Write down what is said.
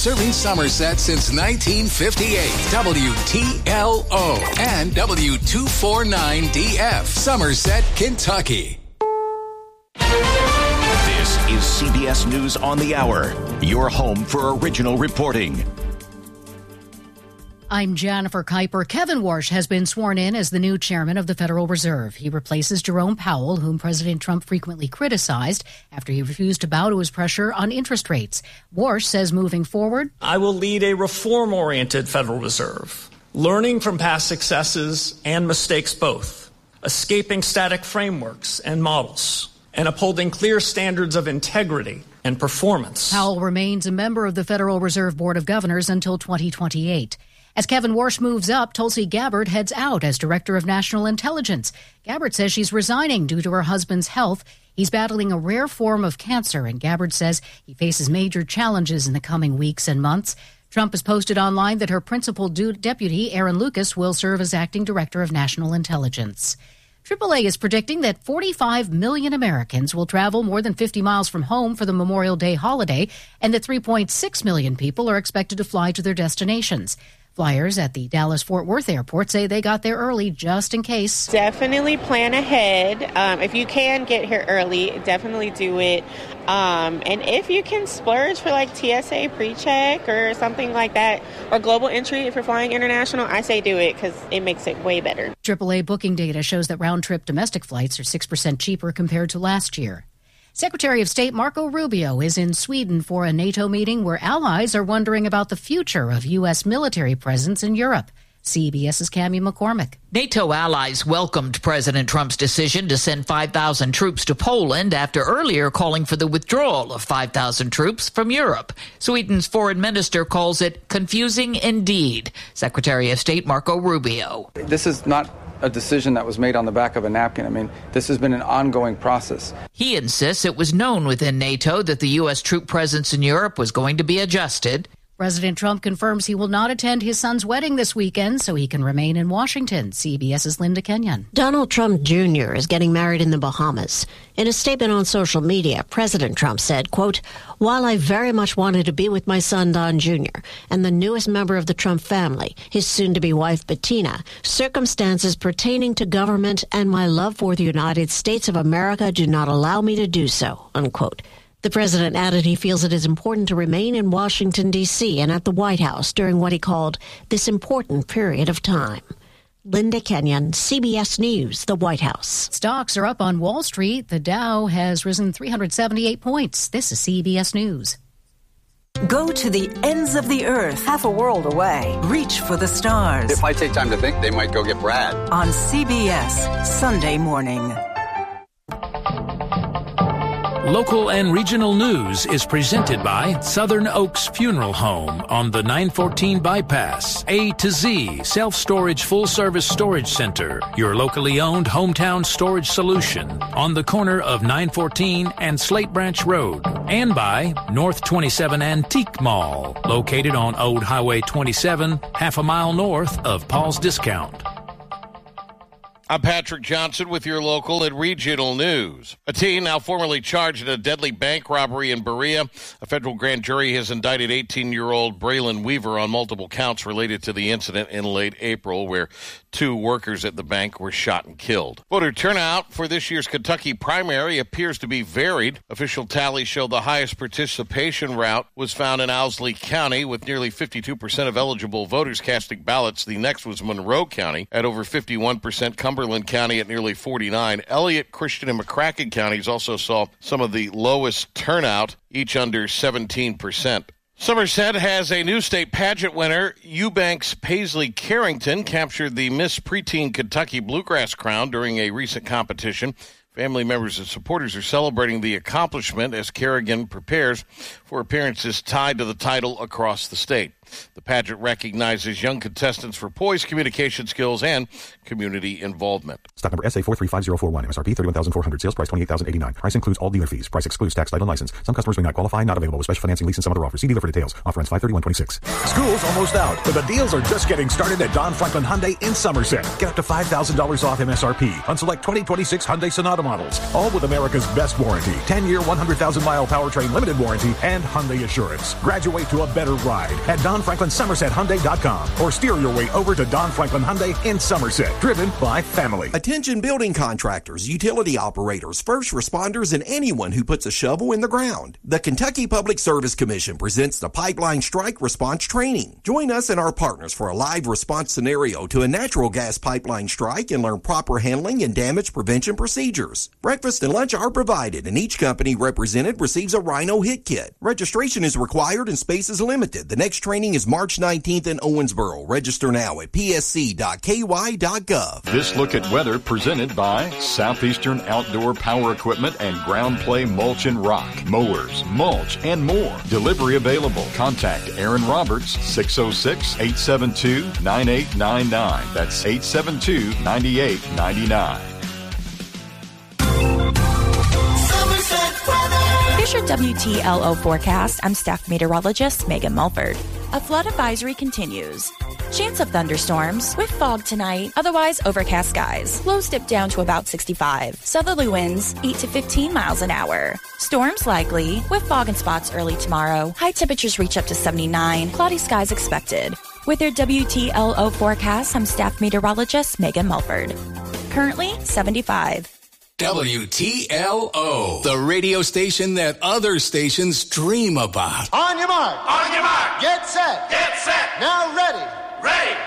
Serving Somerset since 1958. WTLO and W249DF. Somerset, Kentucky. This is CBS News on the Hour, your home for original reporting. I'm Jennifer Kuiper. Kevin Warsh has been sworn in as the new chairman of the Federal Reserve. He replaces Jerome Powell, whom President Trump frequently criticized after he refused to bow to his pressure on interest rates. Warsh says moving forward, I will lead a reform-oriented Federal Reserve, learning from past successes and mistakes both, escaping static frameworks and models, and upholding clear standards of integrity and performance. Powell remains a member of the Federal Reserve Board of Governors until 2028. As Kevin Warsh moves up, Tulsi Gabbard heads out as Director of National Intelligence. Gabbard says she's resigning due to her husband's health. He's battling a rare form of cancer, and Gabbard says he faces major challenges in the coming weeks and months. Trump has posted online that her principal deputy, Aaron Lucas, will serve as acting Director of National Intelligence. AAA is predicting that 45 million Americans will travel more than 50 miles from home for the Memorial Day holiday, and that 3.6 million people are expected to fly to their destinations. Flyers at the Dallas-Fort Worth airport say they got there early just in case. Definitely plan ahead. If you can get here early, definitely do it. And if you can splurge for like TSA pre-check or something like that, or global entry if you're flying international, I say do it because it makes it way better. AAA booking data shows that round-trip domestic flights are 6% cheaper compared to last year. Secretary of State Marco Rubio is in Sweden for a NATO meeting where allies are wondering about the future of U.S. military presence in Europe. CBS's Cammie McCormick. NATO allies welcomed President Trump's decision to send 5,000 troops to Poland after earlier calling for the withdrawal of 5,000 troops from Europe. Sweden's foreign minister calls it confusing indeed. Secretary of State Marco Rubio. This is not a decision that was made on the back of a napkin. I mean, this has been an ongoing process. He insists it was known within NATO that the U.S. troop presence in Europe was going to be adjusted. President Trump confirms he will not attend his son's wedding this weekend so he can remain in Washington. CBS's Linda Kenyon. Donald Trump Jr. is getting married in the Bahamas. In a statement on social media, President Trump said, quote, while I very much wanted to be with my son Don Jr. and the newest member of the Trump family, his soon-to-be wife Bettina, circumstances pertaining to government and my love for the United States of America do not allow me to do so, unquote. The president added he feels it is important to remain in Washington, D.C. and at the White House during what he called this important period of time. Linda Kenyon, CBS News, the White House. Stocks are up on Wall Street. The Dow has risen 378 points. This is CBS News. Go to the ends of the earth, half a world away. Reach for the stars. If I take time to think, they might go get Brad. On CBS, Sunday morning. Local and regional news is presented by Southern Oaks Funeral Home on the 914 bypass. A to Z self-storage full-service storage center, your locally owned hometown storage solution on the corner of 914 and Slate Branch Road. And by North 27 Antique Mall, located on Old Highway 27, half a mile north of Paul's Discount. I'm Patrick Johnson with your local and regional news. A teen now formerly charged in a deadly bank robbery in Berea. A federal grand jury has indicted 18-year-old Braylon Weaver on multiple counts related to the incident in late April where 2 workers at the bank were shot and killed. Voter turnout for this year's Kentucky primary appears to be varied. Official tallies show the highest participation route was found in Owsley County with nearly 52% of eligible voters casting ballots. The next was Monroe County at over 51%, Cumberland County at nearly 49%. Elliott, Christian, and McCracken counties also saw some of the lowest turnout, each under 17%. Somerset has a new state pageant winner. Eubanks Paisley Carrington captured the Miss Preteen Kentucky Bluegrass crown during a recent competition. Family members and supporters are celebrating the accomplishment as Kerrigan prepares for appearances tied to the title across the state. The pageant recognizes young contestants for poise, communication skills, and community involvement. Stock number SA435041, MSRP 31,400, sales price 28,089. Price includes all dealer fees. Price excludes tax, title, license. Some customers may not qualify, not available with special financing, lease, and some other offers. See dealer for details. Offer ends 5/31/26. School's almost out, but the deals are just getting started at Don Franklin Hyundai in Somerset. Get up to $5,000 off MSRP on select 2026 Hyundai Sonata models, all with America's best warranty. 10-year, 100,000-mile powertrain limited warranty and Hyundai Assurance. Graduate to a better ride at DonFranklinSomersetHyundai.com or steer your way over to Don Franklin Hyundai in Somerset. Driven by family. Attention building contractors, utility operators, first responders, and anyone who puts a shovel in the ground. The Kentucky Public Service Commission presents the Pipeline Strike Response Training. Join us and our partners for a live response scenario to a natural gas pipeline strike and learn proper handling and damage prevention procedures. Breakfast and lunch are provided, and each company represented receives a Rhino Hit Kit. Registration is required and space is limited. The next training is March 19th in Owensboro. Register now at psc.ky.gov. This look at weather presented by Southeastern Outdoor Power Equipment and Ground Play Mulch and Rock, mowers, mulch, and more. Delivery available. Contact Aaron Roberts, 606-872-9899. That's 872-9899. Here's your WTLO forecast. I'm staff meteorologist Megan Mulford. A flood advisory continues. Chance of thunderstorms with fog tonight, otherwise overcast skies. Lows dip down to about 65. Southerly winds 8 to 15 miles an hour. Storms likely with fog in spots early tomorrow. High temperatures reach up to 79. Cloudy skies expected. With your WTLO forecast, I'm staff meteorologist Megan Mulford. Currently 75. WTLO, the radio station that other stations dream about. On your mark. On your mark. Get set. Get set. Now ready. Ready.